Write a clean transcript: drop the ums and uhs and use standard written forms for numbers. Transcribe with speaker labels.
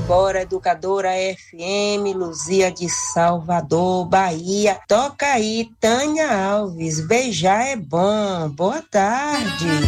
Speaker 1: Bora, Educadora FM, Luzia de Salvador, Bahia. Toca aí, Tânia Alves, beijar é bom. Boa tarde.